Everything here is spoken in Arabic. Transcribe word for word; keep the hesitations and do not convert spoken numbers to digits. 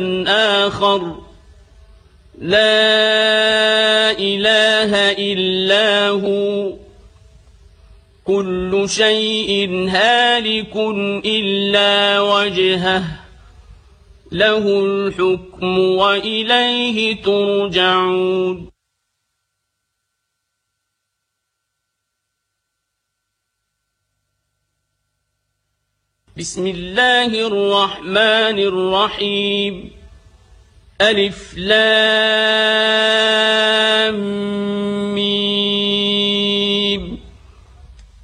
آخر لا إله إلا هو كل شيء هالك إلا وجهه له الحكم وإليه ترجعون. بسم الله الرحمن الرحيم. ألف لام ميم